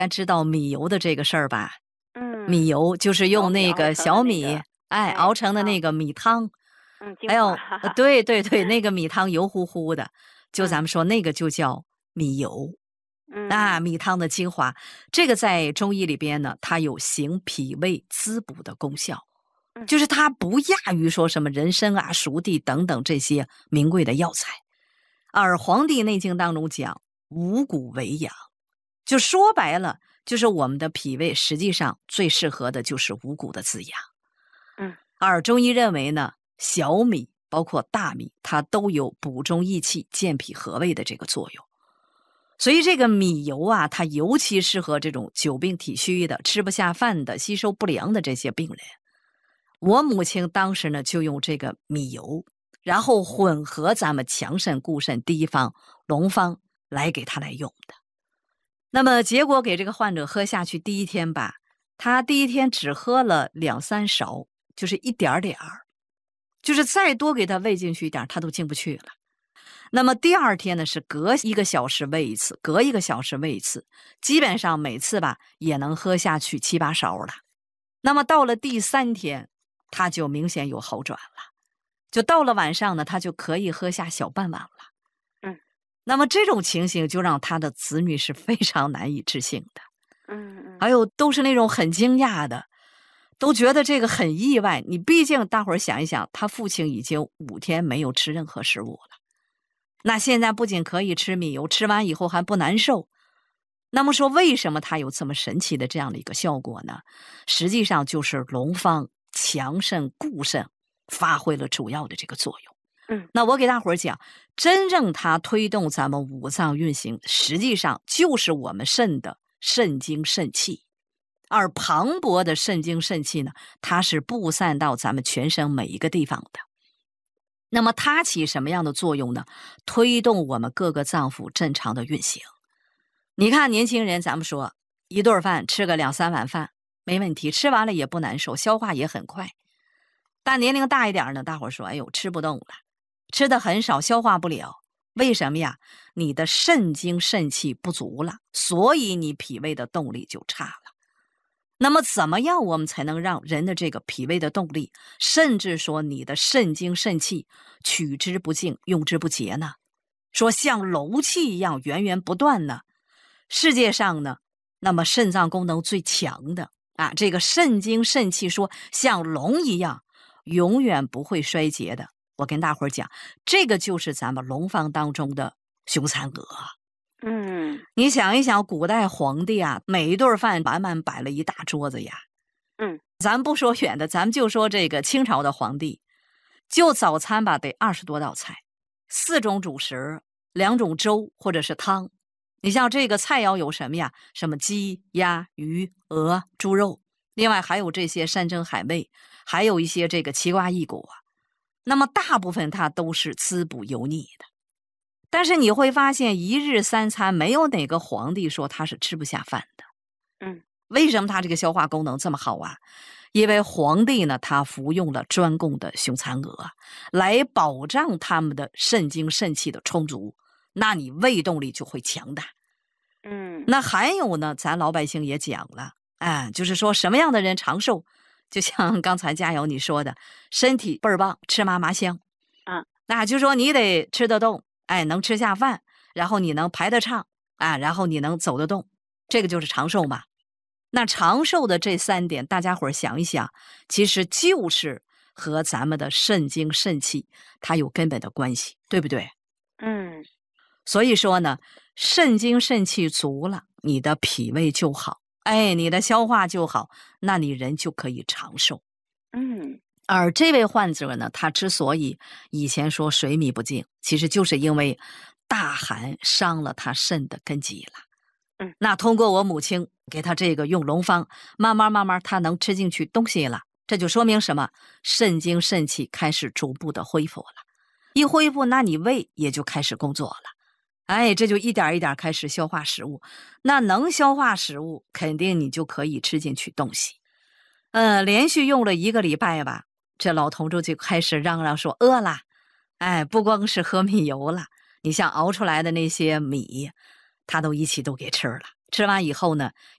知道米油的这个事儿吧？米嗯， 油就是用那个小米，熬成的那个， 个米汤。 精还有， 华，哈哈， 对对对，那个米汤油乎乎的，就咱嗯们说那个就叫米油。 嗯米汤的精华，这个在中医里边呢，它有行脾胃滋补的功效， 嗯就是它不亚于说什么人参啊、熟地等等这些名贵的药材。而《黄帝内经》当中讲五谷为养，就说白了，就是我们的脾胃实际上最适合的就是五谷的滋养。 嗯而中医认为呢，小米包括大米，它都有补中益气、健脾和胃的这个作用。所以这个米油啊，它尤其适合这种久病体虚的、吃不下饭的、吸收不良的这些病人。我母亲当时呢，就用这个米油，然后混合咱们强肾固肾第一方、龙方来给他来用的。那么结果给这个患者喝下去第一天吧，他第一天只喝了2-3勺，就是一点点儿，就是再多给他喂进去一点，他都进不去了。那么第二天呢，是隔1个小时喂一次，隔1个小时喂一次，基本上每次吧也能喝下去7-8勺了。那么到了第3天，他就明显有好转了，就到了晚上呢，他就可以喝下小半碗了。 嗯那么这种情形就让他的子女是非常难以置信的， 嗯还有都是那种很惊讶的，都觉得这个很意外。你毕竟大伙儿想一想，他父亲已经5天没有吃任何食物了，那现在不仅可以吃米油，吃完以后还不难受。那么说为什么它有这么神奇的这样的一个效果呢？实际上就是龙方强肾固肾发挥了主要的这个作用。那我给大伙儿讲，真正它推动咱们五脏运行，实际上就是我们肾的肾精肾气。而磅礴的肾精肾气呢，它是布散到咱们全身每一个地方的。那么它起什么样的作用呢？推动我们各个脏腑正常的运行。你看年轻人，咱们说一顿饭吃个2-3碗饭没问题，吃完了也不难受，消化也很快。但年龄大一点呢，大伙说哎呦吃不动了，吃的很少，消化不了。为什么呀？你的肾精肾气不足了，所以你脾胃的动力就差了。那么怎么样我们才能让人的这个脾胃的动力，甚至说你的肾精肾气取之不尽用之不竭呢？说像楼气一样源源不断呢？世界上呢，那么肾脏功能最强的这个肾精肾气说像龙一样永远不会衰竭的，我跟大伙儿讲，这个就是咱们龙方当中的熊蚕鹅。你想一想，古代皇帝每一顿饭满满摆了一大桌子呀。咱不说远的，咱们就说这个清朝的皇帝，就早餐吧得20多道菜，4种主食，2种粥或者是汤。你像这个菜肴有什么呀？什么鸡、鸭、鱼、鹅、猪肉，另外还有这些山珍海味，还有一些这个奇瓜异果。那么大部分它都是滋补油腻的。但是你会发现一日3餐没有哪个皇帝说他是吃不下饭的。为什么他这个消化功能这么好啊？因为皇帝呢，他服用了专供的熊蚕鹅，来保障他们的肾精肾气的充足，那你胃动力就会强大。那还有呢，咱老百姓也讲了，就是说什么样的人长寿，就像刚才佳瑶你说的，身体倍儿棒，吃嘛嘛香。那就说你得吃得动，能吃下饭，然后你能排得畅然后你能走得动，这个就是长寿嘛。那长寿的这3点，大家伙儿想一想，其实就是和咱们的肾精肾气它有根本的关系，对不对？所以说呢，肾精肾气足了，你的脾胃就好，你的消化就好，那你人就可以长寿。而这位患者呢，他之所以以前说水米不进，其实就是因为大寒伤了他肾的根基了。那通过我母亲给他这个用龙方，慢慢他能吃进去东西了，这就说明什么？肾精肾气开始逐步的恢复了，一恢复，那你胃也就开始工作了。这就一点一点开始消化食物，那能消化食物，肯定你就可以吃进去东西。连续用了1个礼拜吧，这老同志就开始嚷嚷说饿了。不光是喝米油了，你像熬出来的那些米，他都一起都给吃了。吃完以后呢，